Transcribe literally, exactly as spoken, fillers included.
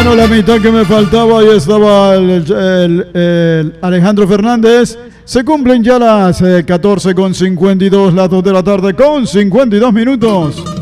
Bueno, la mitad que me faltaba, ahí estaba el, el, el Alejandro Fernández. Se cumplen ya las eh, catorce con cincuenta y dos, las dos de la tarde con cincuenta y dos minutos.